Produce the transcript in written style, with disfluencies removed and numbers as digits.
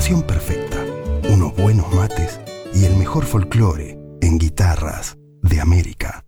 fusión perfecta, unos buenos mates y el mejor folclore en guitarras de América.